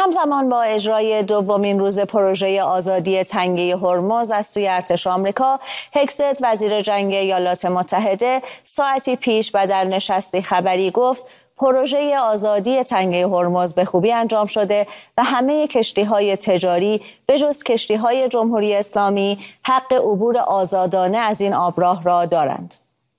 همزمان با اجرای دومین روز پروژه آزادی تنگه هرمز از سوی ارتش آمریکا، هگست وزیر جنگ ایالات متحده ساعتی پیش و در نشستی خبری گفت پروژه آزادی تنگه هرمز به خوبی انجام شده و همه کشتی‌های تجاری به جز کشتی‌های جمهوری اسلامی حق عبور آزادانه از این آبراه را دارند.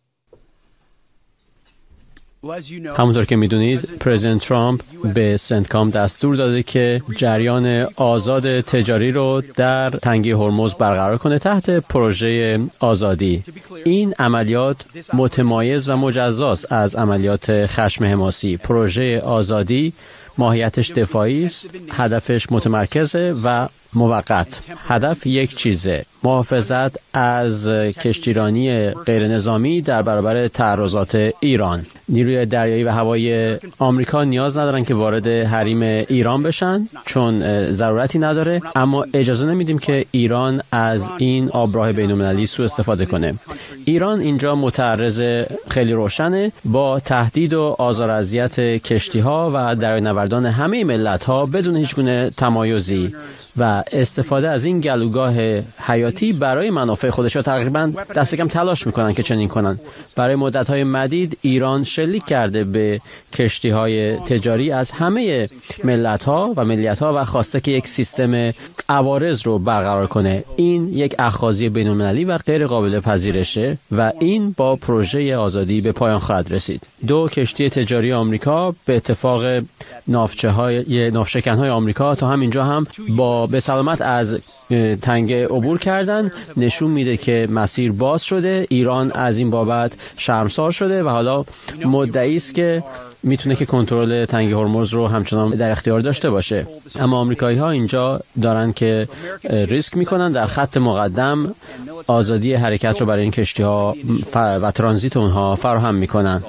همونطور که میدونید پرزیدنت ترامپ به سنتکام دستور داده که جریان آزاد تجاری رو در تنگه هرمز برقرار کنه تحت پروژه آزادی. این عملیات متمایز و مجزاست از عملیات خشم حماسی. پروژه آزادی ماهیتش دفاعی است، هدفش متمرکزه و موقت. هدف یک چیزه: محافظت از کشتیرانی غیر نظامی در برابر تعرضات ایران. نیروی دریایی و هوایی آمریکا نیاز ندارن که وارد حریم ایران بشن چون ضرورتی نداره، اما اجازه نمیدیم که ایران از این آبراه بین‌المللی سوء استفاده کنه. ایران اینجا متعرض خیلی روشنه با تهدید و آزار و اذیت کشتی‌ها و دریانوردان همه ملت‌ها بدون هیچ گونه تمایزی و استفاده از این گلوگاه حیاتی برای منافع خودشا تقریبا دست کم تلاش میکنن که چنین کنن. برای مدت‌های مدید ایران شلیک کرده به کشتی‌های تجاری از همه ملت‌ها و ملیت‌ها و خواسته که یک سیستم عوارض رو برقرار کنه. این یک اخاذی بین‌المللی و غیر قابل پذیرشه و این با پروژه آزادی به پایان خواهد رسید. 2 کشتی تجاری آمریکا به اتفاق ناوشکن‌های آمریکا تا همینجا هم به سلامت از تنگه عبور کردن. نشون میده که مسیر باز شده. ایران از این بابت شرمسار شده و حالا مدعی است که میتونه که کنترل تنگه هرمز رو همچنان در اختیار داشته باشه. اما آمریکایی‌ها اینجا دارن که ریسک میکنن در خط مقدم آزادی حرکت رو برای این کشتی‌ها و ترانزیت اونها فراهم میکنن.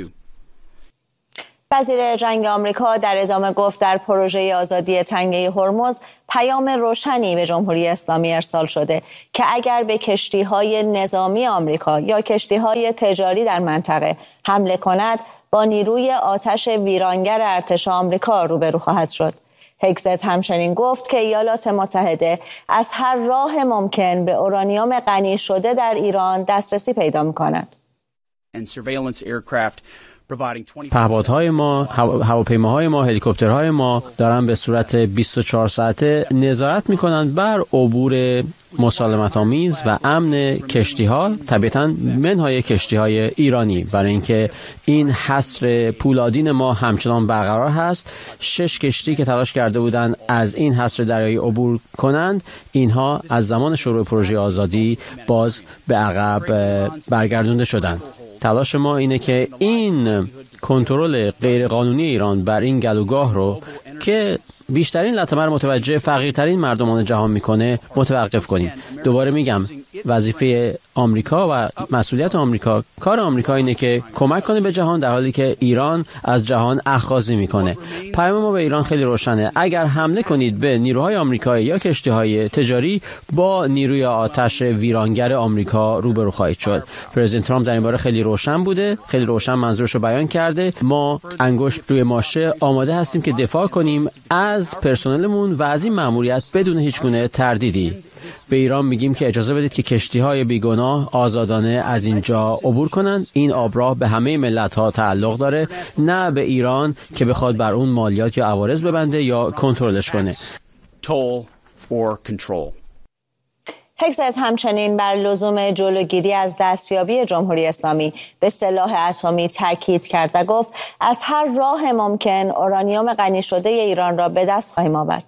وزیر جنگ آمریکا در ادامه گفت در پروژه آزادی تنگه هرمز پیام روشنی به جمهوری اسلامی ارسال شده که اگر به کشتی‌های نظامی آمریکا یا کشتی‌های تجاری در منطقه حمله کند با نیروی آتش ویرانگر ارتش آمریکا روبرو خواهد شد. هگست همچنین گفت که ایالات متحده از هر راه ممکن به اورانیوم غنی شده در ایران دسترسی پیدا می‌کند. پهپادهای ما، هواپیماهای ما، هلیکوپترهای ما دارن به صورت 24 ساعته نظارت میکنند بر عبور مسالمت آمیز و امن کشتی‌ها، طبیعتاً منهای کشتی‌های ایرانی، برای اینکه این حصر پولادین ما همچنان برقرار هست. 6 کشتی که تلاش کرده بودند از این حصر دریایی عبور کنند، اینها از زمان شروع پروژه آزادی باز به عقب برگردونده شدند. تلاش ما اینه که این کنترل غیرقانونی ایران بر این گلوگاه رو که بیشترین لطمه رو متوجه فقیرترین مردمان جهان میکنه متوقف کنیم. دوباره میگم وظیفه آمریکا و مسئولیت آمریکا، کار آمریکا اینه که کمک کنه به جهان در حالی که ایران از جهان اخاذی میکنه. پیام ما به ایران خیلی روشنه: اگر حمله کنید به نیروهای آمریکایی یا کشتی‌های تجاری با نیروی آتش ویرانگر آمریکا روبرو خواهید شد. پرزیدنت ترامپ در این باره خیلی روشن بوده، خیلی روشن منظورش رو بیان کرده. ما انگشت روی ماشه آماده هستیم که دفاع کنیم از پرسنلمون و از این مأموریت بدون هیچ گونه تردیدی. به ایران میگیم که اجازه بدید که کشتی‌های بیگناه آزادانه از اینجا عبور کنند. این آبراه به همه ملت‌ها تعلق داره، نه به ایران که بخواد بر اون مالیات یا عوارض ببنده یا کنترلش کنه. هگست همچنین بر لزوم جلوگیری از دستیابی جمهوری اسلامی به سلاح اتمی تاکید کرد و گفت از هر راه ممکن اورانیوم غنی شده ایران را به دست خواهیم آورد.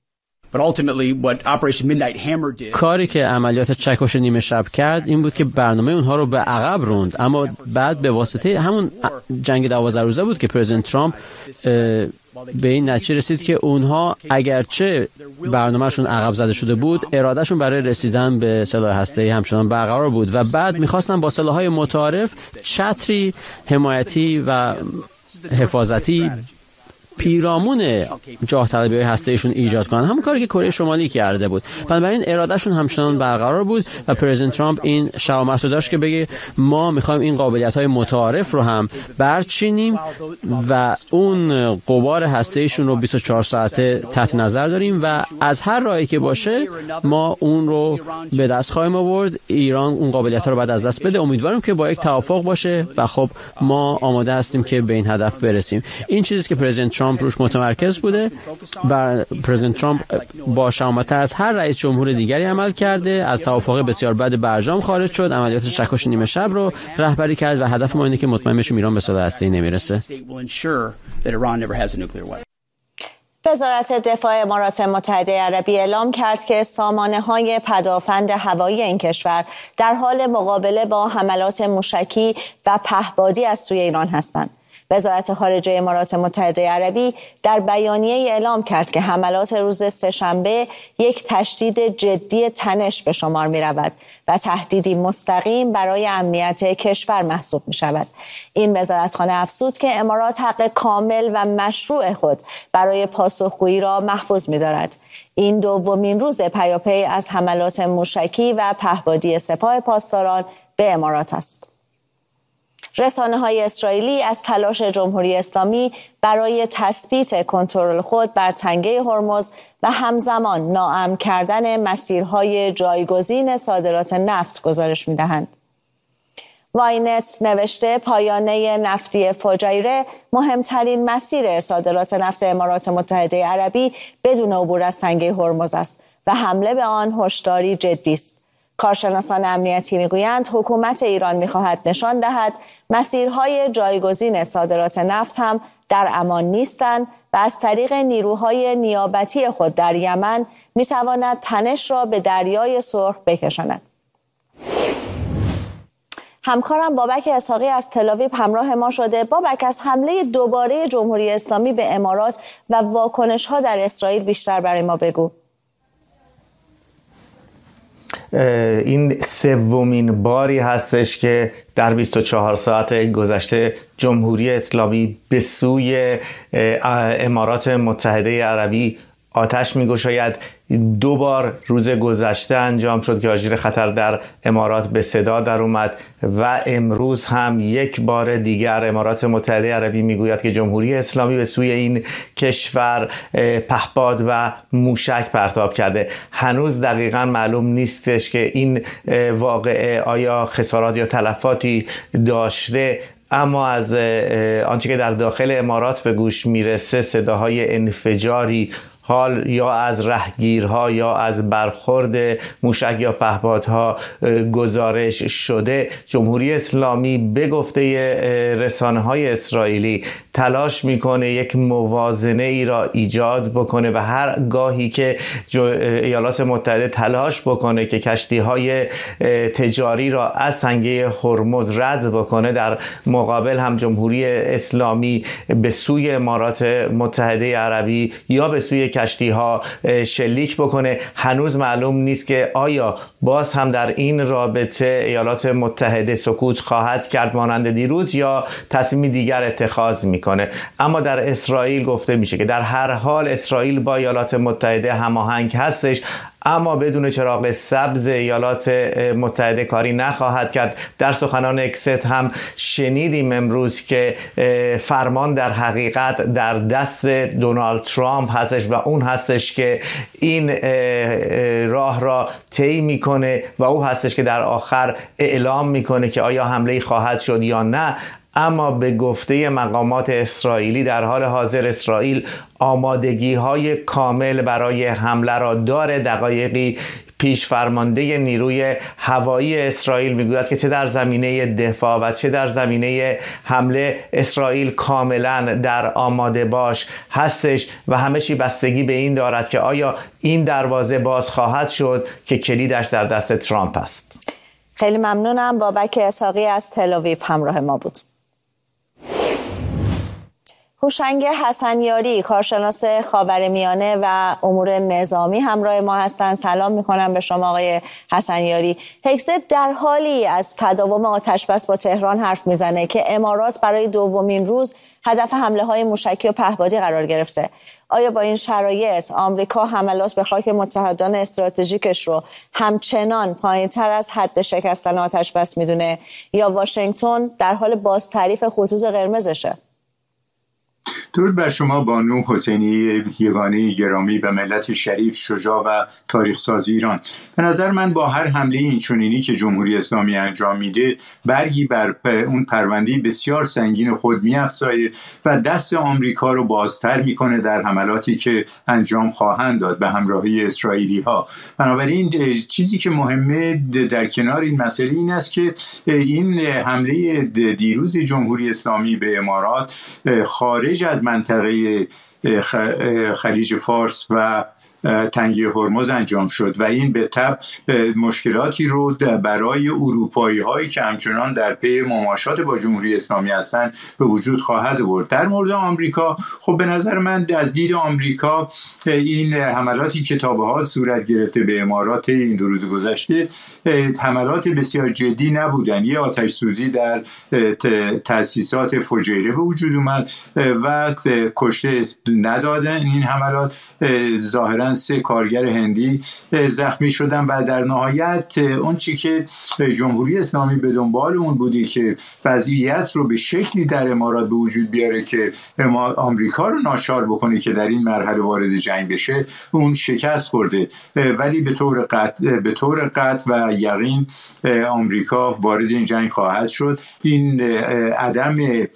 کاری که عملیات چکش نیمه شب کرد این بود که برنامه اونها رو به عقب روند، اما بعد به واسطه همون جنگ 12 روزه بود که پرزیدنت ترامپ به این نتیجه رسید که اونها اگرچه برنامهشون عقب زده شده بود، ارادهشون برای رسیدن به سلاح هسته‌ای همچنان برقرار بود و بعد میخواستن با سلاح‌های متعارف چتری حمایتی و حفاظتی پیرامون جاه طلبی‌های هسته‌ایشون ایجاد کنن، همون کاری که کره شمالی کرده بود. بنابراین ارادهشون همچنان برقرار بود و پرزیدنت ترامپ این شجاعت رو داشت که بگه ما می‌خوایم این قابلیت‌های متعارف رو هم برچینیم و اون غبار هسته‌ایشون رو 24 ساعته تحت نظر داریم و از هر راهی که باشه ما اون رو به دست خواهیم آورد. ایران اون قابلیت‌ها رو بعد از دست بده. امیدوارم که با یک توافق باشه و خب ما آماده هستیم که به این هدف برسیم. این چیزی که پرزیدنت ترامپ روش متمرکز بوده و پرزیدنت ترامپ با شجاعت‌تر از هر رئیس جمهور دیگری عمل کرده، از توافق بسیار بد برجام خارج شد، عملیات چکش نیمه شب رو رهبری کرد و هدف ما اینه که مطمئن بشیم ایران به سلاح هسته‌ای نمیرسه. وزارت دفاع امارات متحده عربی اعلام کرد که سامانه‌های پدافند هوایی این کشور در حال مقابله با حملات موشکی و پهپادی از سوی ایران هستند. وزارت خارجه امارات متحده عربی در بیانیه اعلام کرد که حملات روز سه‌شنبه یک تشدید جدی تنش به شمار می رود و تهدیدی مستقیم برای امنیت کشور محسوب می شود. این وزارتخانه افزود که امارات حق کامل و مشروع خود برای پاسخگویی را محفوظ می دارد. این دومین روز پیاپی از حملات موشکی و پهپادی سپاه پاسداران به امارات است. رسانه‌های اسرائیلی از تلاش جمهوری اسلامی برای تثبیت کنترل خود بر تنگه هرمز و همزمان ناامن کردن مسیرهای جایگزین صادرات نفت گزارش می‌دهند. واینت نوشته پایانه نفتی فجیره مهمترین مسیر صادرات نفت امارات متحده عربی بدون عبور از تنگه هرمز است و حمله به آن هشداری جدی است. کارشناسان امنیتی میگویند حکومت ایران میخواهد نشان دهد مسیرهای جایگزین صادرات نفت هم در امان نیستند و از طریق نیروهای نیابتی خود در یمن میتواند تنش را به دریای سرخ بکشاند. همکارم بابک اسحاقی از تل‌آویو همراه ما شده. بابک، از حمله دوباره جمهوری اسلامی به امارات و واکنش‌ها در اسرائیل بیشتر برای ما بگو. این سومین باری هستش که در 24 ساعت گذشته جمهوری اسلامی به سوی امارات متحده عربی آتش می‌گشاید. 2 بار روز گذشته انجام شد که آژیر خطر در امارات به صدا در اومد و امروز هم یک بار دیگر امارات متحده عربی میگوید که جمهوری اسلامی به سوی این کشور پهپاد و موشک پرتاب کرده. هنوز دقیقاً معلوم نیستش که این واقعه آیا خسارات یا تلفاتی داشته، اما از آنچه که در داخل امارات به گوش میرسه صداهای انفجاری حال یا از رهگیرها یا از برخورد موشک یا پهپادها گزارش شده. جمهوری اسلامی به گفته رسانه‌های اسرائیلی تلاش میکنه یک موازنه ای را ایجاد بکنه و هر گاهی که ایالات متحده تلاش بکنه که کشتی‌های تجاری را از تنگه هرمز رد بکنه، در مقابل هم جمهوری اسلامی به سوی امارات متحده عربی یا به سوی کشتی‌ها شلیک بکنه. هنوز معلوم نیست که آیا باز هم در این رابطه ایالات متحده سکوت خواهد کرد مانند دیروز یا تصمیمی دیگر اتخاذ میکنه. اما در اسرائیل گفته میشه که در هر حال اسرائیل با ایالات متحده هماهنگ هستش، اما بدون چراغ سبز ایالات متحده کاری نخواهد کرد. در سخنان اکست هم شنیدیم امروز که فرمان در حقیقت در دست دونالد ترامپ هستش و اون هستش که این راه را طی میکنه و او هستش که در آخر اعلام میکنه که آیا حمله خواهد شد یا نه. اما به گفته مقامات اسرائیلی در حال حاضر اسرائیل آمادگی های کامل برای حمله را داره. دقایقی پیش فرمانده نیروی هوایی اسرائیل میگوید که چه در زمینه دفاع و چه در زمینه حمله اسرائیل کاملا در آماده باش هستش و همه چی بستگی به این دارد که آیا این دروازه باز خواهد شد که کلیدش در دست ترامپ است. خیلی ممنونم. بابک اسحاقی از تل‌آویو همراه ما بود. هوشنگ حسنیاری، کارشناس خاورمیانه و امور نظامی همراه ما هستند. سلام میکنم به شما آقای حسنیاری. هگزت در حالی از تداوم آتش‌بس با تهران حرف میزنه که امارات برای دومین روز هدف حمله های موشکی و پهپادی قرار گرفته. آیا با این شرایط آمریکا حملات به خاک متحدان استراتژیکش رو همچنان پایین‌تر از حد شکستن آتش‌بس میدونه یا واشنگتن در حال بازتعریف خطوط قرمزشه؟ درود بر شما بانو حسینی یگانه گرامی و ملت شریف، شجاع و تاریخ ساز ایران. به نظر من با هر حمله اینچنینی که جمهوری اسلامی انجام میده برگی بر اون پرونده بسیار سنگین خود میافزاید و دست آمریکا رو بازتر میکنه در حملاتی که انجام خواهند داد به همراهی اسرائیلی ها. بنابراین چیزی که مهمه در کنار این مسئله این است که این حمله دیروز جمهوری اسلامی به امارات خارج از منطقه خلیج فارس و تنگه هرمز انجام شد و این به تبع مشکلاتی رو برای اروپایی هایی که همچنان در پی مماشات با جمهوری اسلامی هستند به وجود خواهد آورد. در مورد آمریکا، خب به نظر من از دید آمریکا این حملاتی که تا به حال صورت گرفته به امارات این دو روز گذشته حملات بسیار جدی نبودند. یه آتش سوزی در تأسیسات فجیره به وجود اومد و کشته ندادن. این حملات ظاهراً 3 کارگر هندی زخمی شدن و در نهایت اون چی که جمهوری اسلامی به دنبال اون بودی که وضعیت رو به شکلی در امارات به وجود بیاره که آمریکا رو ناچار بکنه که در این مرحله وارد جنگ بشه، اون شکست خورده. ولی به طور قطع و یقین آمریکا وارد این جنگ خواهد شد. این عدم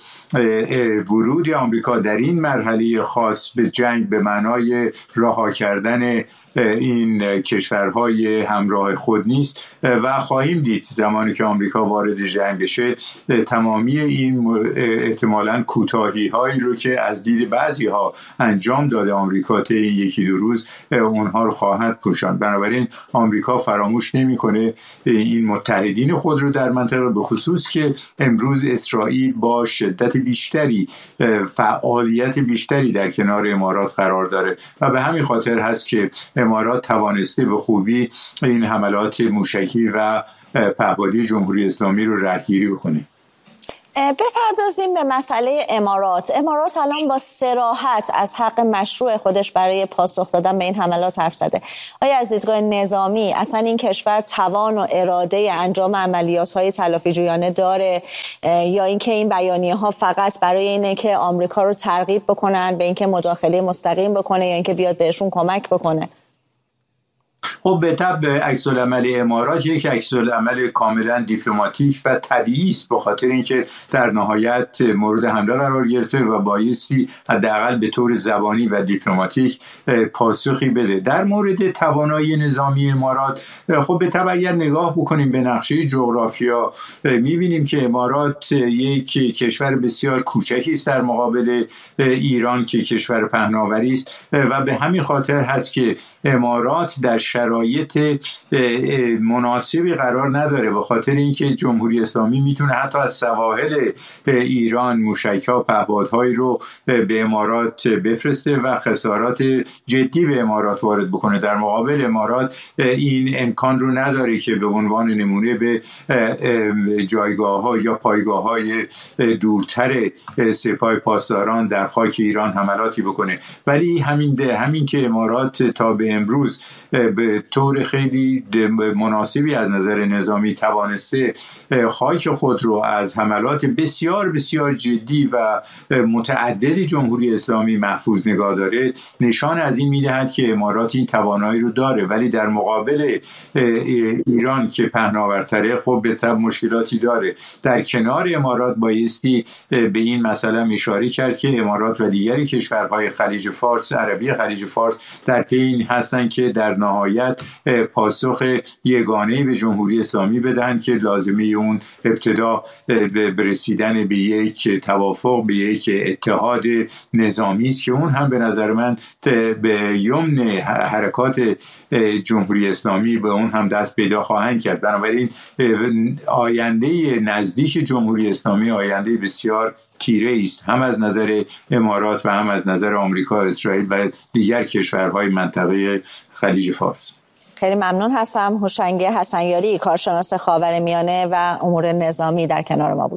ورود آمریکا در این مرحله خاص به جنگ به معنای رها کردن این کشورهای همراه خود نیست و خواهیم دید زمانی که آمریکا وارد جنگ بشه تمامی این احتمالاً کوتاهی هایی رو که از دید بعضی ها انجام داده آمریکا طی یکی دو روز اونها رو خواهد پوشاند. بنابراین آمریکا فراموش نمیکنه این متحدین خود رو در منطقه، به خصوص که امروز اسرائیل با شدت بیشتری فعالیت بیشتری در کنار امارات قرار داره و به همین خاطر هست که امارات توانسته به خوبی این حملات موشکی و پهپادی جمهوری اسلامی رو رهگیری بکنه. بپردازیم به مسئله امارات. امارات الان با صراحت از حق مشروع خودش برای پاسخ دادن به این حملات حرف زده. آیا از دیدگاه نظامی اصلا این کشور توان و اراده انجام عملیات‌های تلافی جویانه داره یا اینکه این بیانیه‌ها فقط برای اینه که آمریکا رو ترغیب بکنن به اینکه مداخله مستقیم بکنه یا اینکه بیاد بهشون کمک بکنه؟ خب به طبع عکس‌العمل امارات یک عکس‌العمل کاملا دیپلماتیک و طبیعی است، به خاطر اینکه در نهایت مورد حمله قرار گرفته و بایستی حداقل به طور زبانی و دیپلماتیک پاسخی بده. در مورد توانایی نظامی امارات، خب به طبع اگر نگاه بکنیم به نقشه جغرافیا می‌بینیم که امارات یک کشور بسیار کوچکی است در مقابل ایران که کشور پهناوری است و به همین خاطر هست که امارات در شرایط مناسبی قرار نداره، به خاطر اینکه جمهوری اسلامی میتونه حتی از سواحل ایران موشک‌ها پهپادهایی رو به امارات بفرسته و خسارات جدی به امارات وارد بکنه. در مقابل امارات این امکان رو نداره که به عنوان نمونه به جایگاه‌ها یا پایگاه‌های دورتر سپاه پاسداران در خاک ایران حملاتی بکنه. ولی همین که امارات تا به امروز به طور خیلی مناسبی از نظر نظامی توانسته خاک خود رو از حملات بسیار بسیار جدی و متعدد جمهوری اسلامی محفوظ نگاه داره، نشان از این میدهد که امارات این توانایی رو داره. ولی در مقابل ایران که پهناورتره، خب به طب مشکلاتی داره. در کنار امارات بایستی به این مسئله اشاره کرد که امارات و دیگری کشورهای خلیج فارس، عربی خلیج فارس در پی این هستند که در نهایت پاسخ یگانه‌ای به جمهوری اسلامی بدهند که لازمه اون ابتدا به رسیدن به یک توافق، به یک اتحاد نظامی است که اون هم به نظر من به یمن حرکات جمهوری اسلامی به اون هم دست پیدا خواهند کرد. بنابراین آینده نزدیک جمهوری اسلامی آینده بسیار تیره است، هم از نظر امارات و هم از نظر آمریکا، اسرائیل و دیگر کشورهای منطقه خلیج فارس. خیلی ممنون هستم. هوشنگ حسنیاری، کارشناس خاورمیانه و امور نظامی، در کنار ما بود.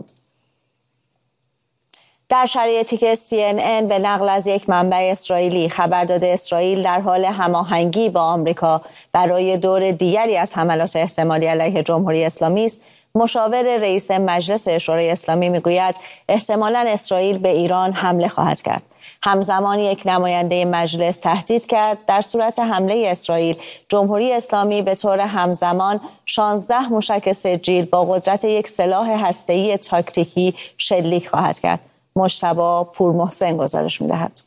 در شرایطی که CNN به نقل از یک منبع اسرائیلی خبر داده اسرائیل در حال هماهنگی با آمریکا برای دور دیگری از حملات احتمالی علیه جمهوری اسلامی است، مشاور رئیس مجلس شورای اسلامی میگوید احتمالاً اسرائیل به ایران حمله خواهد کرد. همزمان یک نماینده مجلس تهدید کرد در صورت حمله اسرائیل، جمهوری اسلامی به طور همزمان 16 موشک سجیل با قدرت یک سلاح هسته‌ای تاکتیکی شلیک خواهد کرد. مجتبی پورمحسن گزارش می‌دهد.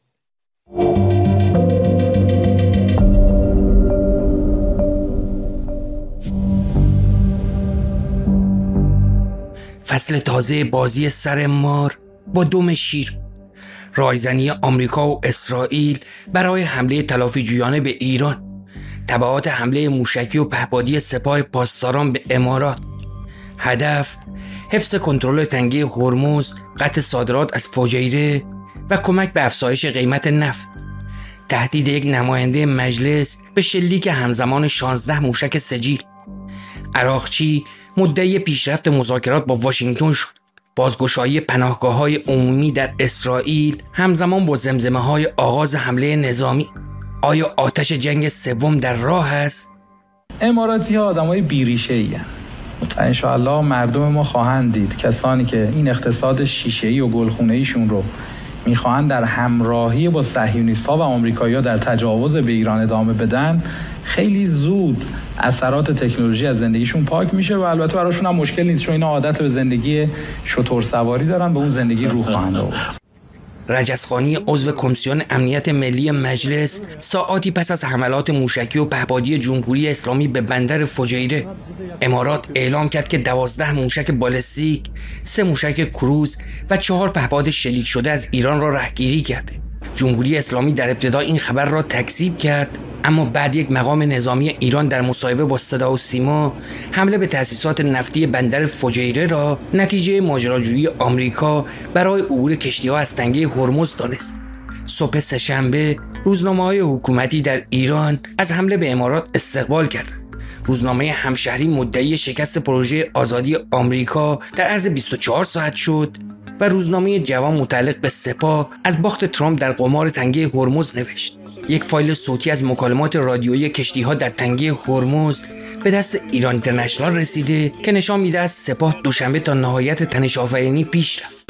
فصل تازه بازی سر مار با دم شیر، رایزنی آمریکا و اسرائیل برای حمله تلافی‌جویانه به ایران، تبعات حمله موشکی و پهپادی سپاه پاسداران به امارات، هدف حفظ کنترل تنگه هرمز، قطع صادرات از فجیره و کمک به افزایش قیمت نفت، تهدید یک نماینده مجلس به شلیک همزمان 16 موشک سجیل. عراقچی مدعی پیشرفت مذاکرات با واشنگتن شد. بازگشایی پناهگاه‌های عمومی در اسرائیل همزمان با زمزمه‌های آغاز حمله نظامی. آیا آتش جنگ سوم در راه است؟ اماراتی‌ها آدمای بیریشه‌ای هستند. انشاءالله مردم ما خواهند دید کسانی که این اقتصاد شیشه‌ای و گلخونه‌ایشون رو میخواهند در همراهی با صهیونیست‌ها و آمریکایی‌ها در تجاوز به ایران ادامه بدن، خیلی زود اثرات تکنولوژی از زندگیشون پاک میشه و البته براشون هم مشکل نیست، چون اینا عادت به زندگی شتر سواری دارن، به اون زندگی روح خواهند آورد. رجزخانی عضو کمیسیون امنیت ملی مجلس ساعاتی پس از حملات موشکی و پهپادی جمهوری اسلامی به بندر فجیره، امارات اعلام کرد که 12 موشک بالستیک، 3 موشک کروز و 4 پهپاد شلیک شده از ایران را رهگیری کرده. جمهوری اسلامی در ابتدا این خبر را تکذیب کرد، اما بعد یک مقام نظامی ایران در مصاحبه با صدا و سیما حمله به تأسیسات نفتی بندر فجیره را نتیجه ماجراجویی آمریکا برای عبور کشتی‌ها از تنگه هرمز دانست. صبح سه‌شنبه روزنامه‌های حکومتی در ایران از حمله به امارات استقبال کردند. روزنامه همشهری مدعی شکست پروژه آزادی آمریکا در عرض 24 ساعت شد و روزنامه جوان متعلق به سپاه از باخت ترامپ در قمار تنگه هرمز نوشت. یک فایل صوتی از مکالمات رادیویی کشتی‌ها در تنگه هرمز به دست ایران اینترنشنال رسیده که نشان میده از سپاه دوشنبه تا نهایت تنش‌آفرینی پیش رفت.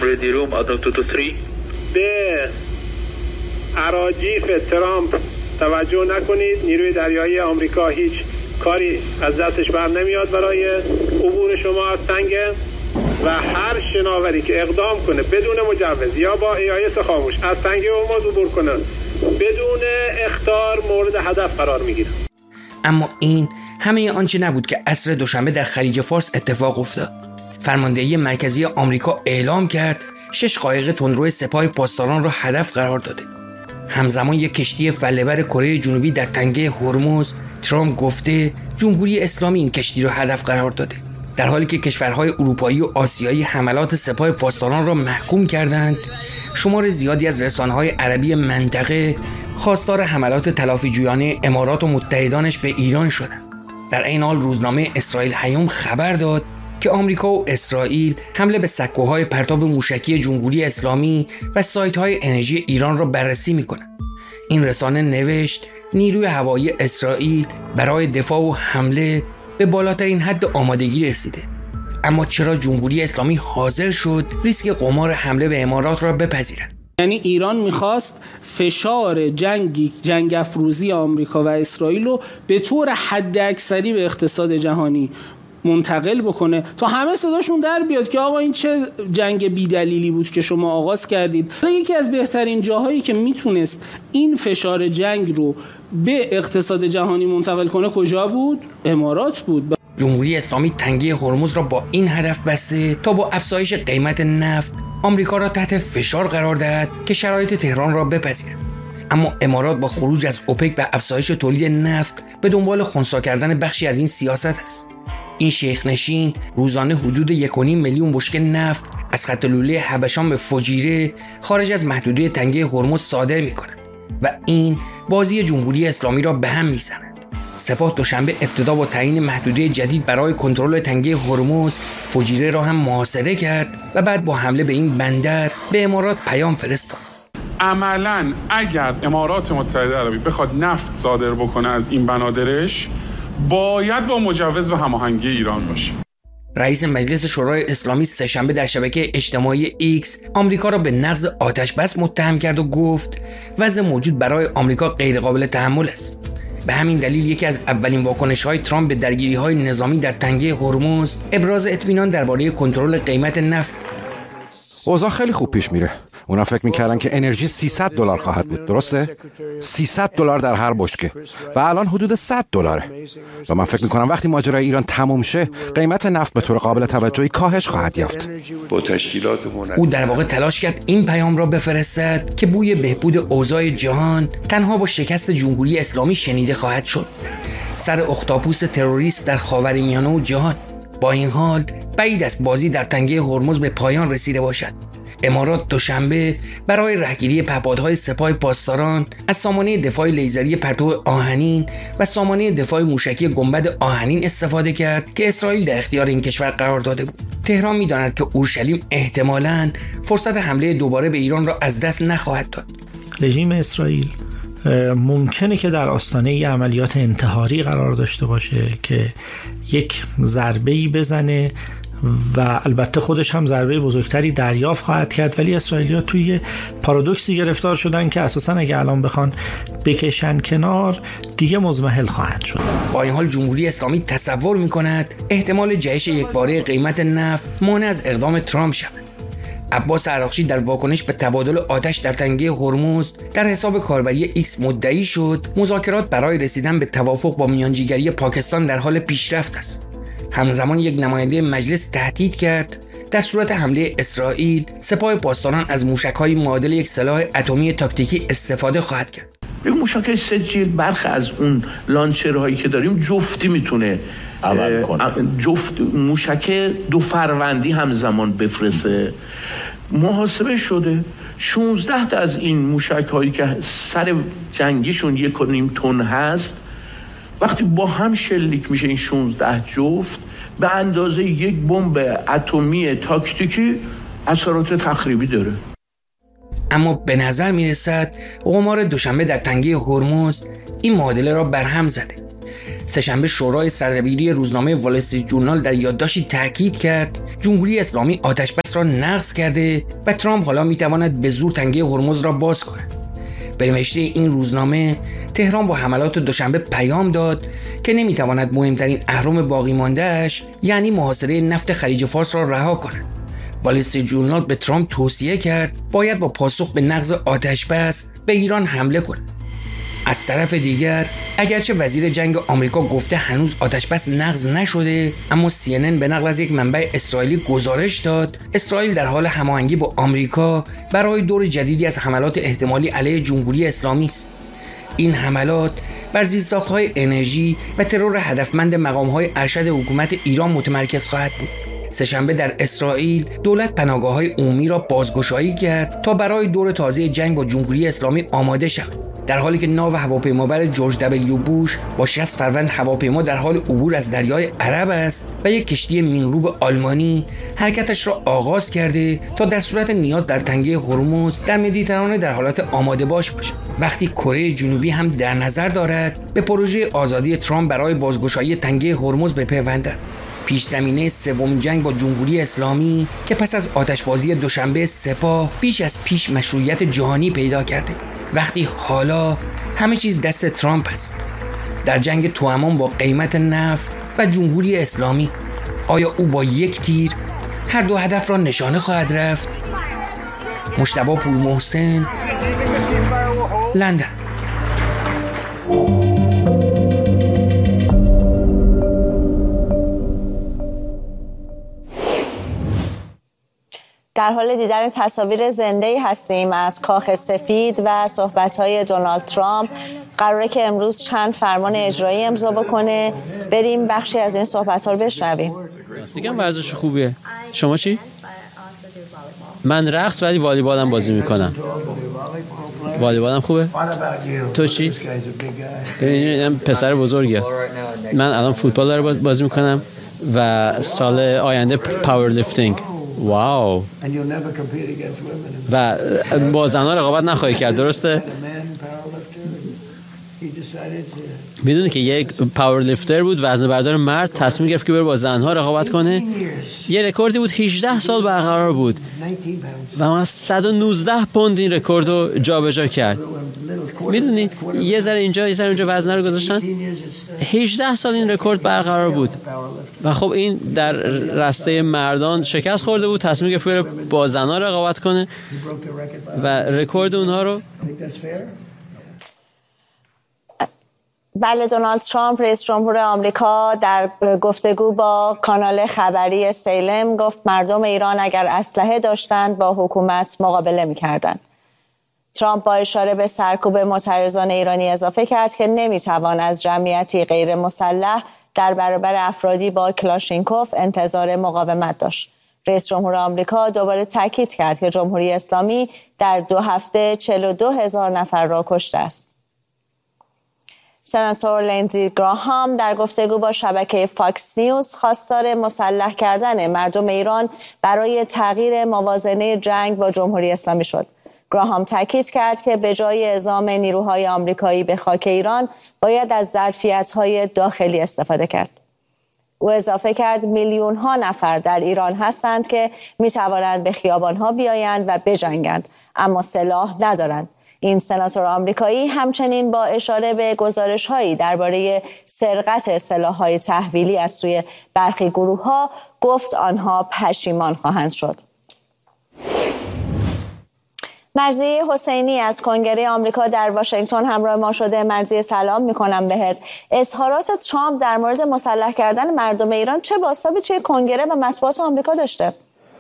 به اراجیف ترامپ توجه نکنید. نیروی دریایی آمریکا هیچ کاری از دستش بر نمیاد برای عبور شما از تنگه و هر شناوری که اقدام کنه بدون مجوز یا با EIS خاموش از تنگه هرمز عبور کنه بدون اخطار مورد هدف قرار میگیره. اما این همه آنچه نبود که عصر دوشنبه در خلیج فارس اتفاق افتاد. فرماندهی مرکزی آمریکا اعلام کرد 6 قایق تندرو سپاه پاسداران را هدف قرار داده. همزمان یک کشتی فله‌بر کره جنوبی در تنگه هرمز، ترامپ گفته جمهوری اسلامی این کشتی را هدف قرار داده، در حالی که کشورهای اروپایی و آسیایی حملات سپاه پاسداران را محکوم کردند. شمار زیادی از رسانه‌های عربی منطقه خواستار حملات تلافی‌جویانه امارات و متحدانش به ایران شدند. در این حال روزنامه اسرائیل هیوم خبر داد که آمریکا و اسرائیل حمله به سکوهای پرتاب موشکی جمهوری اسلامی و سایت‌های انرژی ایران را بررسی می‌کنند. این رسانه نوشت نیروی هوایی اسرائیل برای دفاع و حمله به بالاترین حد آمادگی رسیده. اما چرا جمهوری اسلامی حاضر شد ریسک قمار حمله به امارات را بپذیرد؟ یعنی ایران میخواست فشار جنگ افروزی آمریکا و اسرائیل رو به طور حد اکثری به اقتصاد جهانی منتقل بکنه تا همه صداشون در بیاد که آقا این چه جنگ بی‌دلیلی بود که شما آغاز کردید. یکی از بهترین جاهایی که میتونست این فشار جنگ رو به اقتصاد جهانی منتقل کنه کجا بود؟ امارات بود. جمهوری اسلامی تنگه هرمز را با این هدف بسته تا با افزایش قیمت نفت آمریکا را تحت فشار قرار دهد که شرایط تهران را بپذیرد. اما امارات با خروج از اوپک و افزایش تولید نفت به دنبال خنثی کردن بخشی از این سیاست است. این شیخ نشین روزانه حدود 1.5 میلیون بشکه نفت از خط لوله حبشان به فجیره خارج از محدوده تنگه هرمز صادر می‌کنند و این بازی جمهوری اسلامی را به هم می‌زند. سپاه دوشنبه ابتدا با تعیین محدوده جدید برای کنترل تنگه هرمز فجیره را هم محاصره کرد و بعد با حمله به این بندر به امارات پیام فرستاد. عملاً اگر امارات متحده عربی بخواد نفت صادر بکنه از این بنادرش، باید با مجوز و هماهنگی ایران باشه. رئیس مجلس شورای اسلامی سه‌شنبه در شبکه اجتماعی ایکس آمریکا را به نقض آتش‌بس متهم کرد و گفت وضع موجود برای آمریکا غیرقابل تحمل است. به همین دلیل یکی از اولین واکنش‌های ترامپ به درگیری‌های نظامی در تنگه هرمز ابراز اطمینان درباره کنترل قیمت نفت. اوضاع خیلی خوب پیش میره. اونا فکر میکردن که انرژی $300 خواهد بود، درسته؟ $300 در هر بشکه و الان حدود $100 و من فکر میکنم وقتی ماجرای ایران تموم شه قیمت نفت به طور قابل توجهی کاهش خواهد یافت. با تشکیلات او در واقع تلاش کرد این پیام را بفرستد که بوی بهبود اوضاع جهان تنها با شکست جمهوری اسلامی شنیده خواهد شد. سر اختاپوس تروریسم در خاورمیانه و جهان. با این حال بعید است بازی در تنگه هرمز به پایان رسیده باشد. امارات دوشنبه برای رهگیری پهپادهای سپاه پاسداران از سامانه دفاع لیزری پرتو آهنین و سامانه دفاع موشکی گنبد آهنین استفاده کرد که اسرائیل در اختیار این کشور قرار داده بود. تهران می‌داند که اورشلیم احتمالاً فرصت حمله دوباره به ایران را از دست نخواهد داد. رژیم اسرائیل ممکنه که در آستانه ی عملیات انتحاری قرار داشته باشه که یک ضربه‌ای بزنه و البته خودش هم ضربه بزرگتری دریافت خواهد کرد، ولی اسرائیلی‌ها توی پارادوکسی گرفتار شدن که اساساً اگه الان بخوان بکشن کنار دیگه مضمحل خواهد شد. با این حال جمهوری اسلامی تصور می‌کند احتمال جهش یکباره قیمت نفت مانع از اقدام ترامپ شود. عباس عراقچی در واکنش به تبادل آتش در تنگه هرمز در حساب کاربری ایکس مدعی شد مذاکرات برای رسیدن به توافق با میانجیگری پاکستان در حال پیشرفت است. همزمان یک نماینده مجلس تهدید کرد در صورت حمله اسرائیل سپاه پاسداران از موشک‌های معادل یک سلاح اتمی تاکتیکی استفاده خواهد کرد. یک موشک سجل برخی از اون لانچرهایی که داریم جفتی میتونه عمل کنه. جفت موشک دو فروندی همزمان بفرسته. محاسبه شده 16 تا از این موشک‌هایی که سر جنگیشون 1.5 تن هست وقتی با هم شلیک میشه این 16 جفت به اندازه یک بمب اتمی تاکتیکی اثرات تخریبی داره. اما به نظر میرسد قمار دوشنبه در تنگه هرمز این معادله را برهم زده. سه‌شنبه شورای سردبیری روزنامه وال استریت ژورنال در یادداشتی تاکید کرد جمهوری اسلامی آتش‌بس را نقض کرده و ترامپ حالا میتواند به زور تنگه هرمز را باز کند. به نوشته این روزنامه تهران با حملات دوشنبه پیام داد که نمیتواند مهمترین اهرم باقی مانده‌اش یعنی محاصره نفت خلیج فارس را رها کند. وال استریت ژورنال به ترامپ توصیه کرد باید با پاسخ به نقض آتش‌بس به ایران حمله کند. از طرف دیگر اگرچه وزیر جنگ آمریکا گفته هنوز آتش‌بس نقض نشده، اما CNN به نقل از یک منبع اسرائیلی گزارش داد اسرائیل در حال هماهنگی با آمریکا برای دور جدیدی از حملات احتمالی علیه جمهوری اسلامی است. این حملات بر زیرساخت‌های انرژی و ترور هدفمند مقام‌های ارشد حکومت ایران متمرکز خواهد بود. سه‌شنبه در اسرائیل دولت پناهگاه‌های عمومی را بازگشایی کرد تا برای دور تازه جنگ با جمهوری اسلامی آماده شود. در حالی که ناو هواپیمابر جورج دبلیو بوش با 60 فروند هواپیما در حال عبور از دریای عرب است و یک کشتی مینروب آلمانی حرکتش را آغاز کرده تا در صورت نیاز در تنگه هرمز در مدیترانه در حالت آماده باش باشد. وقتی کره جنوبی هم در نظر دارد به پروژه آزادی ترامپ برای بازگشایی تنگه هرمز بپیوندد. پیش زمینه سوم جنگ با جمهوری اسلامی که پس از آتشبازی دوشنبه سپاه بیش از پیش مشروعیت جهانی پیدا کرده. وقتی حالا همه چیز دست ترامپ است. در جنگ توأمان با قیمت نفت و جمهوری اسلامی آیا او با یک تیر هر دو هدف را نشانه خواهد رفت؟ مجتبی پورمحسن، لندن. در حال دیدن تصاویر زنده‌ای هستیم از کاخ سفید و صحبت‌های دونالد ترامپ. قراره که امروز چند فرمان اجرایی امضا بکنه. بریم بخشی از این صحبت‌ها رو بشنویم. دیگه ورزش خوبیه. شما چی؟ من رقص ولی والیبالم بازی میکنم. والیبالم خوبه؟ تو چی؟ این پسر بزرگه. من الان فوتبال دارم بازی میکنم و سال آینده پاور لیفتینگ. واو. و با زنها رقابت نخواهی کرد، درسته؟ میدونی که یک پاور لیفتر بود، وزنه بردار مرد، تصمیم گرفت که بره با زنها رقابت کنه. یه رکوردی بود 18 سال برقرار بود و من 119 پوند این رکورد رو جابجا کرد. میدونی یه ذره اینجا یه ذره اونجا وزنه رو گذاشتن. 18 سال این رکورد برقرار بود و خب این در رسته مردان شکست خورده بود، تصمیم گرفت بره با زنها رقابت کنه و رکورد اونها رو. بله، دونالد ترامپ رئیس جمهور آمریکا در گفتگو با کانال خبری سیلم گفت مردم ایران اگر اسلحه داشتند با حکومت مقابله می‌کردند. ترامپ با اشاره به سرکوب معترضان ایرانی اضافه کرد که نمی‌توان از جمعیتی غیر مسلح در برابر افرادی با کلاشینکوف انتظار مقاومت داشت. رئیس جمهور آمریکا دوباره تاکید کرد که جمهوری اسلامی در 2 هفته 42,000 نفر را کشته است. سناتور لینزی گراهام در گفتگو با شبکه فاکس نیوز خواستار مسلح کردن مردم ایران برای تغییر موازنه جنگ با جمهوری اسلامی شد. گراهام تاکید کرد که به جای اعزام نیروهای آمریکایی به خاک ایران باید از ظرفیت‌های داخلی استفاده کرد. او اضافه کرد میلیون‌ها نفر در ایران هستند که می‌توانند به خیابان‌ها بیایند و بجنگند، اما سلاح ندارند. این سناتور آمریکایی همچنین با اشاره به گزارش‌هایی درباره سرقت سلاح‌های تحویلی از سوی برخی گروه‌ها گفت آنها پشیمان خواهند شد. مرضیه حسینی از کنگره آمریکا در واشنگتن همراه ما شده. مرضیه سلام میکنم بهت. اظهارات ترامپ در مورد مسلح کردن مردم ایران چه بازتابی توی کنگره و مطبوعات آمریکا داشته؟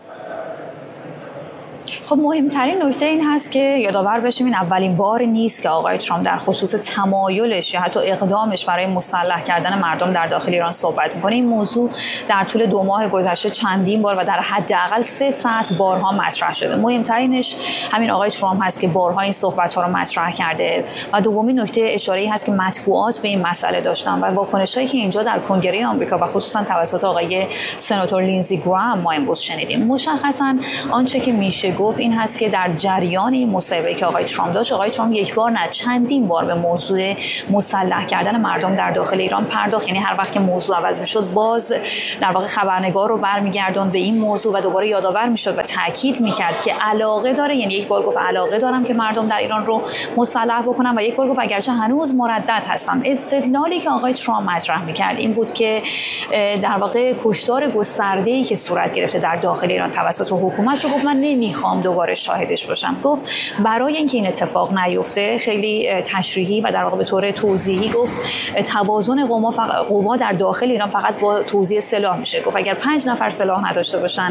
خب مهمترین نکته این هست که یادآور بشیم این اولین بار نیست که آقای ترامپ در خصوص تمایلش یا حتی اقدامش برای مسلح کردن مردم در داخل ایران صحبت میکنه. این موضوع در طول 2 ماه گذشته چندین بار و در حداقل 3 ساعت بارها مطرح شده. مهمترینش همین آقای ترامپ هست که بارها این صحبت‌ها رو مطرح کرده و دومین نکته اشاره‌ای هست که مطبوعات به این مسئله داشتن و واکنش‌هایی که اینجا در کنگره آمریکا و خصوصا توسط آقای سناتور لینزی گراهام ما امروز شنیدیم. مشخصاً آنچه که میشه گفت این هست که در جریان این مصاحبه‌ای که آقای ترامپ داشت، آقای ترامپ یک بار نه چندین بار به موضوع مسلح کردن مردم در داخل ایران پرداخت. یعنی هر وقت که موضوع عوض میشد باز در واقع خبرنگار رو برمیگردوند به این موضوع و دوباره یادآور میشد و تاکید میکرد که علاقه داره. یعنی یک بار گفت علاقه دارم که مردم در ایران رو مسلح بکنم و یک بار گفت اگرچه هنوز مردد هستم. استدلالی که آقای ترامپ مطرح میکرد این بود که در واقع کشتار گسترده‌ای که صورت گرفته در داخل ایران توسط حکومت رو گفت من نمیخوام دوباره شاهدش باشم. گفت برای اینکه این اتفاق نیفته خیلی تشریحی و در واقع به طور توضیحی گفت توازن قوا در داخل ایران فقط با توزیع سلاح میشه. گفت اگر 5 نفر سلاح نداشته باشن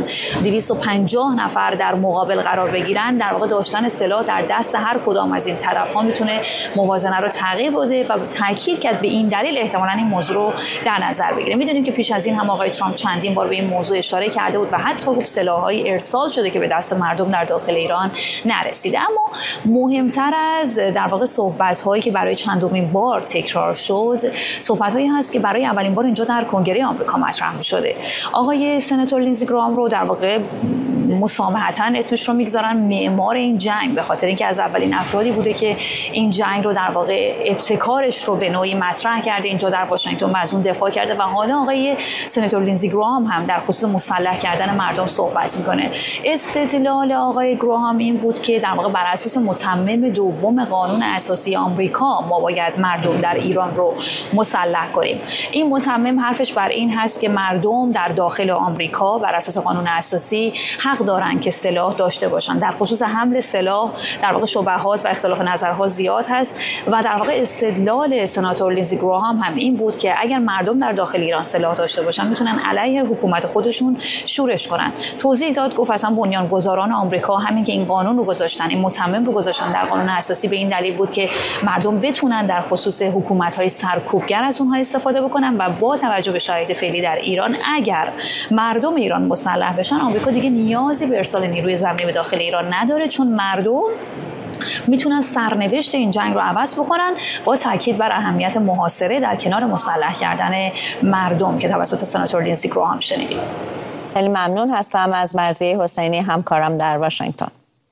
250 نفر در مقابل قرار بگیرن، در واقع داشتن سلاح در دست هر کدام از این طرف‌ها میتونه موازنه رو تغییر بده و تاکید کرد به این دلیل احتمالاً این موضوع رو در نظر بگیره. میدونیم که پیش از این هم آقای ترامپ چندین بار به این موضوع اشاره کرده بود و حتی گفت سلاح‌های ارسال شده که به دست مردم در داخل ایران نرسیده. اما مهمتر از در واقع صحبت‌هایی که برای چندمین بار تکرار شد، صحبت‌هایی هست که برای اولین بار اینجا در کنگره آمریکا مطرح شده. آقای سناتور لینزی گراهام رو در واقع مسامحتاً اسمش رو میگذارن معمار این جنگ، به خاطر اینکه از اولین افرادی بوده که این جنگ رو در واقع ابتکارش رو به نوعی مطرح کرده اینجا در واشنگتن و از اون دفاع کرده و حالا آقای سناتور لینزی گراهام هم در خصوص مسلح کردن مردم صحبت میکنه. استدلال آقای گراهام این بود که در واقع بر اساس متمم دوم قانون اساسی آمریکا ما باید مردم در ایران رو مسلح کنیم. این متمم حرفش بر این هست که مردم در داخل آمریکا بر اساس قانون اساسی حق دارن که سلاح داشته باشن. در خصوص حمل سلاح در واقع شبهات و اختلاف نظرها زیاد هست و در واقع استدلال سناتور لینزی گراهام هم این بود که اگر مردم در داخل ایران سلاح داشته باشن میتونن علیه حکومت خودشون شورش کنن. توضیح داد، گفت اصلا بنیانگذاران آمریکا همین که این قانون رو گذاشتن، این متمم رو گذاشتن در قانون اساسی، به این دلیل بود که مردم بتونن در خصوص حکومت‌های سرکوبگر از اونها استفاده بکنن و با توجه به شرایط فعلی در ایران اگر مردم ایران مسلح بشن، آمریکا دیگه نیازی به ارسال نیروی زمینی به داخل ایران نداره، چون مردم میتونن سرنوشت این جنگ رو عوض بکنن، با تاکید بر اهمیت محاصره در کنار مسلح کردن مردم که توسط سناتور لینزی گراهام شنیدیم. خیلی ممنون هستم از مرضیه حسینی، همکارم در واشنگتن.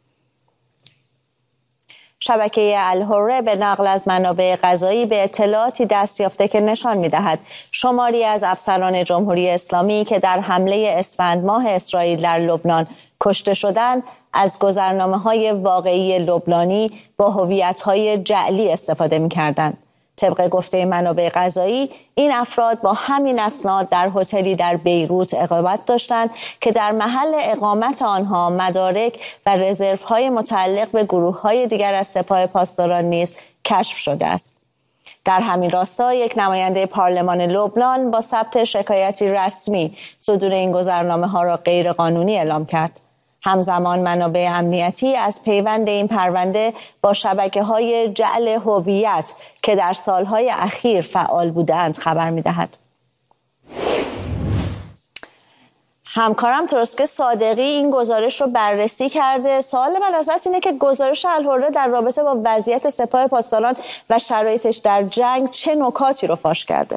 شبکه الحره به نقل از منابع قضایی به اطلاعاتی دست یافته که نشان می‌دهد شماری از افسران جمهوری اسلامی که در حمله اسفند ماه اسرائیل در لبنان کشته شدند از گذرنامه‌های واقعی لبنانی با هویت‌های جعلی استفاده می‌کردند. طبق گفته منابع قضایی این افراد با همین اسناد در هتلی در بیروت اقامت داشتند که در محل اقامت آنها مدارک و رزروهای متعلق به گروه‌های دیگر از سپاه پاسداران نیز کشف شده است. در همین راستا یک نماینده پارلمان لبنان با ثبت شکایتی رسمی صدور این گذرنامه‌ها را غیرقانونی اعلام کرد. همزمان منابع امنیتی از پیوند این پرونده با شبکه‌های جعل هویت که در سالهای اخیر فعال بودند خبر می‌دهد. همکارم تروسک صادقی این گزارش رو بررسی کرده. سوال من ازت اینه که گزارش الحره در رابطه با وضعیت سپاه پاسداران و شرایطش در جنگ چه نکاتی رو فاش کرده؟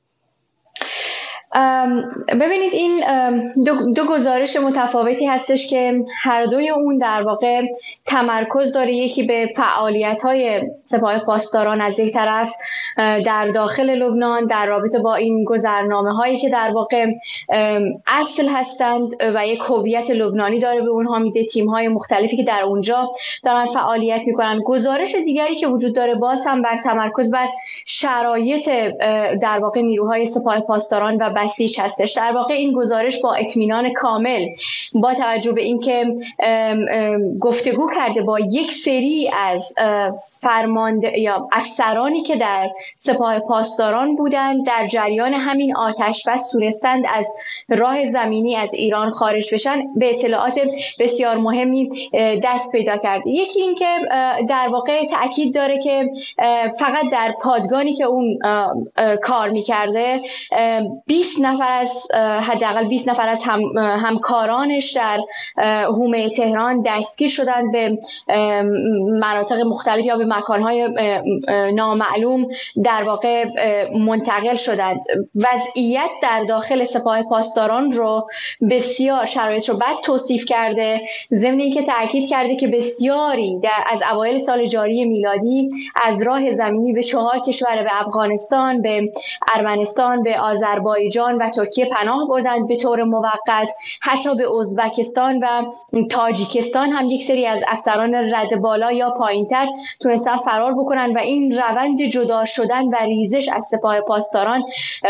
ببینید این دو گزارش متفاوتی هستش که هر دوی اون در واقع تمرکز داره، یکی به فعالیت‌های سپاه پاسداران از یک طرف در داخل لبنان در رابطه با این گذرنامه‌هایی که در واقع اصل هستند و یک هویت لبنانی داره به اونها میده، تیم‌های مختلفی که در اونجا دارن فعالیت میکنن. گزارش دیگری که وجود داره باز هم بر تمرکز بر شرایط در واقع نیروهای سپاه پاسداران و بسیج هستش. در واقع این گزارش با اطمینان کامل با توجه به اینکه گفتگو کرده با یک سری از فرمانده یا افسرانی که در سپاه پاسداران بودند در جریان همین آتش بس تونستند از راه زمینی از ایران خارج بشن، به اطلاعات بسیار مهمی دست پیدا کرد. یکی این که در واقع تأکید داره که فقط در پادگانی که اون کار میکرده 20 نفر از حداقل 20 نفر از همکارانش در حومه تهران دستگیر شدند، به مناطق مختلف یا به مکانهای نامعلوم در واقع منتقل شدند. وضعیت در داخل سپاه پاسداران رو بسیار شرایط رو بد توصیف کرده، ضمن اینکه تاکید کرده که بسیاری از اوایل سال جاری میلادی از راه زمینی به 4 کشور، به افغانستان، به ارمنستان، به آذربایجان و ترکیه پناه بردند به طور موقت. حتی به ازبکستان و تاجیکستان هم یک سری از افسران رد بالا یا پایینتر تونستن فرار بکنن و این روند جدا شدن و ریزش از سپاه پاسداران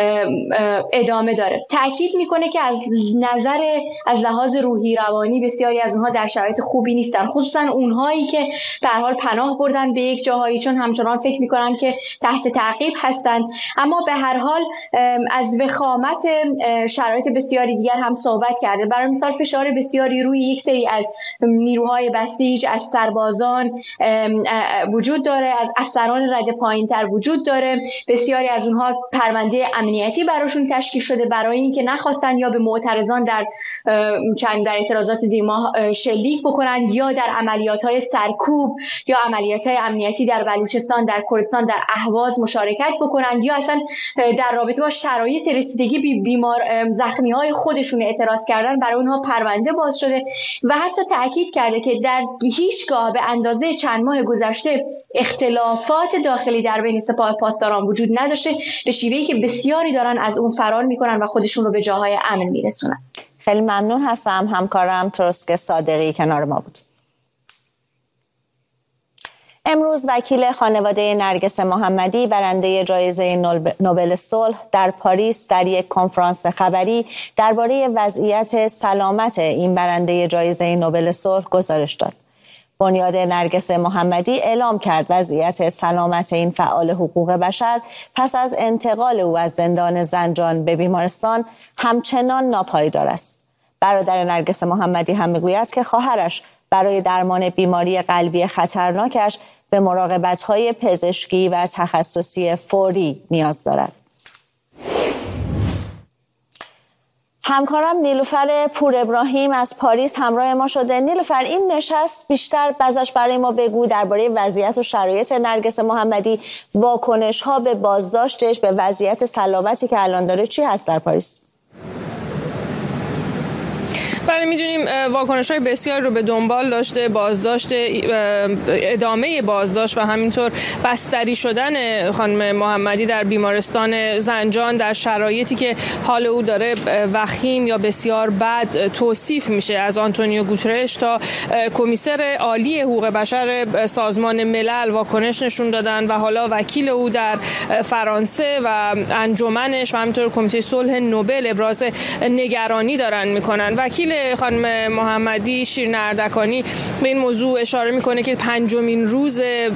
ادامه داره. تأکید میکنه که از لحاظ روحی روانی بسیاری از اونها در شرایط خوبی نیستن، خصوصا اونهایی که به هر حال پناه بردن به یک جاهایی، چون همچنان فکر میکنن که تحت تعقیب هستن. اما به هر حال از وخامت شرایط بسیاری دیگر هم صحبت کرده. برای مثال فشار بسیاری روی یک سری از نیروهای بسیج، از سربازان وجود داره، از افسران رد پایینتر وجود داره. بسیاری از اونها پرونده امنیتی براشون تشکیل شده برای اینکه نخواستن یا به معترضان در اعتراضات دیما شلیک بکنن یا در عملیات‌های سرکوب یا عملیات‌های امنیتی در بلوچستان، در کردستان، در اهواز مشارکت بکنن یا اصلا در رابطه با شرایط رسیدگی زخمی‌های خودشون اعتراض کردن، برای اونها پرونده باز شده. و حتی تأکید کرده که در هیچگاه به اندازه چند ماه گذشته اختلافات داخلی در بین سپاه پاسداران وجود نداشته، به شیوهی که بسیاری دارن از اون فرار میکنن و خودشون رو به جاهای امن میرسونن. خیلی ممنون هستم. همکارم تروسک صادقی کنار ما بود. امروز وکیل خانواده نرگس محمدی برنده جایزه نوبل صلح در پاریس در یک کنفرانس خبری درباره وضعیت سلامت این برنده جایزه نوبل صلح گزارش داد. بنیاد نرگس محمدی اعلام کرد وضعیت سلامت این فعال حقوق بشر پس از انتقال او از زندان زنجان به بیمارستان همچنان ناپایدار است. برادر نرگس محمدی هم میگوید که خواهرش برای درمان بیماری قلبی خطرناکش به مراقبت‌های پزشکی و تخصصی فوری نیاز دارد. همکارم نیلوفر پور ابراهیم از پاریس همراه ما شده. نیلوفر، این نشست بیشتر ازش برای ما بگو درباره وضعیت و شرایط نرگس محمدی، واکنش‌ها به بازداشتش، به وضعیت سلامتی که الان داره چی هست در پاریس؟ بله، میدونیم واکنش‌های بسیاری رو به دنبال داشته بازداشت، ادامه بازداشت و همینطور بستری شدن خانم محمدی در بیمارستان زنجان در شرایطی که حال او داره وخیم یا بسیار بد توصیف میشه از آنتونیو گوترش تا کمیسر عالی حقوق بشر سازمان ملل واکنش نشون دادن و حالا وکیل او در فرانسه و انجمنش و همینطور کمیته صلح نوبل ابراز نگرانی دارن میکنن. وکیل خانم محمدی شیرین اردکانی به این موضوع اشاره میکنه که 5مین روز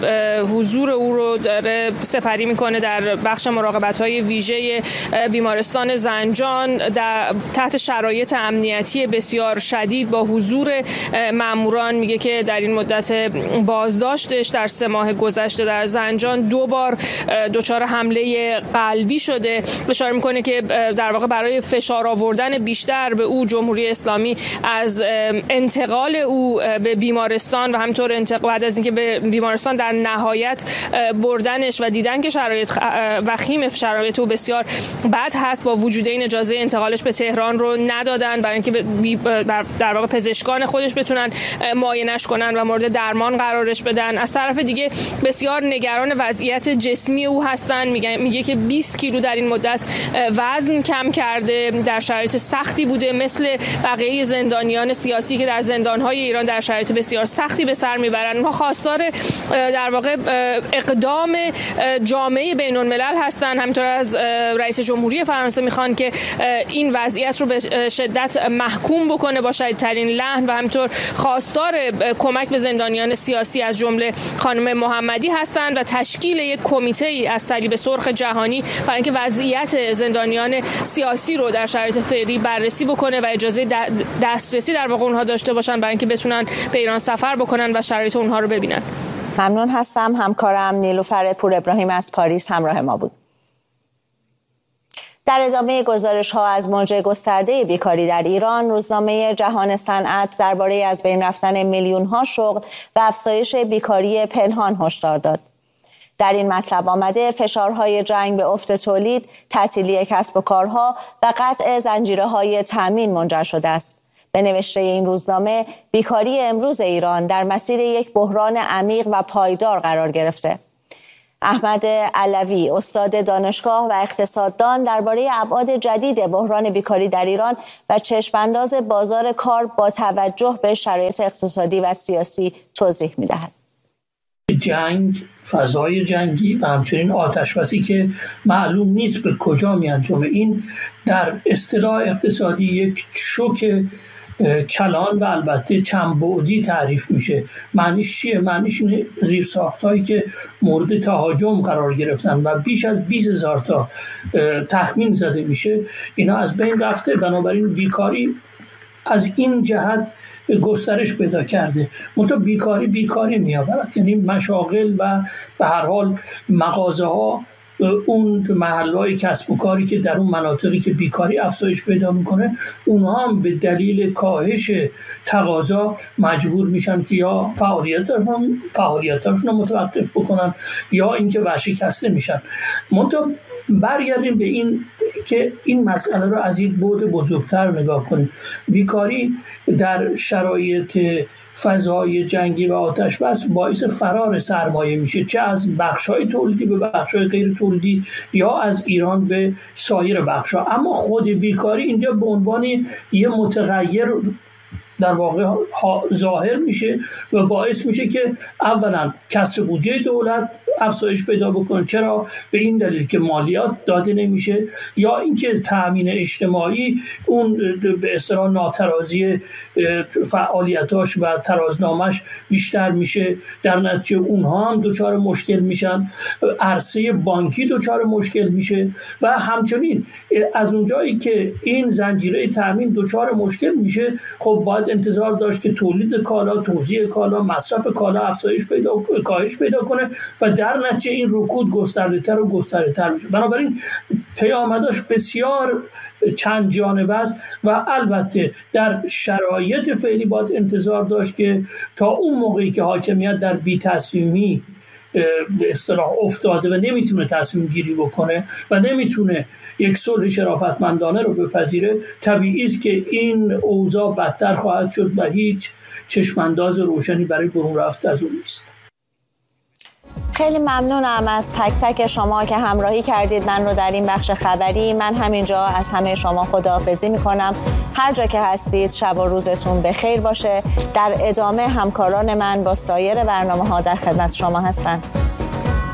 حضور او رو داره سپری میکنه در بخش مراقبت‌های ویژه بیمارستان زنجان تحت شرایط امنیتی بسیار شدید با حضور ماموران. میگه که در این مدت بازداشتش در 3 ماه گذشته در زنجان 2 بار دچار حمله قلبی شده. اشاره میکنه که در واقع برای فشار آوردن بیشتر به او جمهوری اسلامی از انتقال او به بیمارستان و همینطور بعد از اینکه به بیمارستان در نهایت بردنش و دیدن که شرایط وخیم شرایط او بسیار بد هست، با وجود این اجازه انتقالش به تهران رو ندادن برای اینکه در واقع پزشکان خودش بتونن معاینش کنن و مورد درمان قرارش بدن. از طرف دیگه بسیار نگران وضعیت جسمی او هستن. میگه که 20 کیلو در این مدت وزن کم کرده، در شرایط سختی بوده مثل بقیه زندانیان سیاسی که در زندان‌های ایران در شرایط بسیار سختی به سر میبرند. ما خواستار در واقع اقدام جامعه بین‌الملل هستند. همینطور از رئیس جمهوری فرانسه میخوان که این وضعیت رو به شدت محکوم بکنه با شدیدترین لحن و همینطور خواستار کمک به زندانیان سیاسی از جمله خانم محمدی هستند و تشکیل یک کمیته از صلیب سرخ جهانی برای اینکه وضعیت زندانیان سیاسی رو در شرایط فعلی بررسی بکنه و اجازه دسترسی در واقع اونها داشته باشن برای اینکه بتونن به ایران سفر بکنن و شرایط اونها رو ببینن. ممنون هستم. همکارم نیلوفر پور ابراهیم از پاریس همراه ما بود. در ادامه گزارش‌ها از موج گسترده بیکاری در ایران، روزنامه جهان صنعت درباره از بین رفتن میلیون‌ها شغل و افزایش بیکاری پنهان هشدار داد. در این مطلب آمده فشارهای جنگ به افت تولید، تعطیلی کسب و کارها و قطع زنجیره‌های تامین منجر شده است. به نوشته این روزنامه، بیکاری امروز ایران در مسیر یک بحران عمیق و پایدار قرار گرفته. احمد علوی، استاد دانشگاه و اقتصاددان، درباره ابعاد جدید بحران بیکاری در ایران و چشم‌انداز بازار کار با توجه به شرایط اقتصادی و سیاسی توضیح می‌دهد. جنگ، فضای جنگی و همچنین آتش‌بسی که معلوم نیست به کجا می‌انجامه، این در اصطلاح اقتصادی یک شوک کلان و البته چند بعدی تعریف میشه. معنیش چیه؟ معنیش زیرساخت‌هایی که مورد تهاجم قرار گرفتن و بیش از 20,000 تا تخمین زده میشه اینا از بین رفته. بنابراین بیکاری از این جهت گسترش پیدا کرده. منتها بیکاری میآورد، یعنی مشاغل و به هر حال مغازه‌ها، اون محل‌های کسب و کاری که در اون مناطقی که بیکاری افزایش پیدا میکنه، اونها هم به دلیل کاهش تقاضا مجبور میشن که یا فعالیتاشون رو متوقف بکنن یا اینکه ورشکسته میشن. منتها برگردیم به این که این مسئله رو از یک بعد بزرگتر نگاه کنیم. بیکاری در شرایط فضای جنگی و آتش بس باعث فرار سرمایه میشه، چه از بخش‌های تولیدی به بخش‌های غیر تولیدی یا از ایران به سایر بخش‌ها. اما خود بیکاری اینجا به عنوان یه متغیر در واقع ظاهر میشه و باعث میشه که اولا کسر بودجه دولت افزایش پیدا بکنه. چرا؟ به این دلیل که مالیات داده نمیشه یا اینکه تامین اجتماعی اون به اصطلاح ناترازی فعالیتاش و ترازنامش بیشتر میشه، در نتیجه اونها هم دچار مشکل میشن، عرصه بانکی دچار مشکل میشه و همچنین از اونجایی که این زنجیره تامین دچار مشکل میشه، خب باید انتظار داشت که تولید کالا، توزیع کالا، مصرف کالا کاهش پیدا کنه و در نتیجه این رکود گسترده‌تر و گسترده‌تر میشه. بنابراین پیامدش بسیار چند جانبه است و البته در شرایط فعلی باید انتظار داشت که تا اون موقعی که حاکمیت در بی تصمیمی به اصطلاح افتاده و نمیتونه تصمیم گیری بکنه و نمیتونه یک صلح شرافتمندانه رو بپذیره، طبیعی است که این اوضاع بدتر خواهد شد و هیچ چشمانداز روشنی برای برون رفت از اون نیست. خیلی ممنونم از تک تک شما که همراهی کردید من رو در این بخش خبری. من همینجا از همه شما خداحافظی میکنم. هر جا که هستید شب و روزتون بخیر باشه. در ادامه همکاران من با سایر برنامه‌ها در خدمت شما هستند.